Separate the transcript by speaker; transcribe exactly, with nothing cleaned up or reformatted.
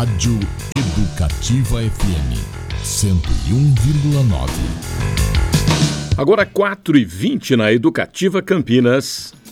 Speaker 1: Rádio Educativa F M cento e um vírgula nove.
Speaker 2: Agora quatro e vinte na Educativa Campinas.